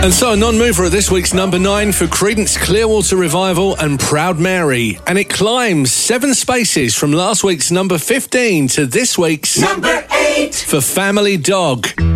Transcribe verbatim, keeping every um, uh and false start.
And so a non-mover at this week's number nine for Creedence Clearwater Revival and Proud Mary. And it climbs seven spaces from last week's number fifteen to this week's number eight for Family Dog.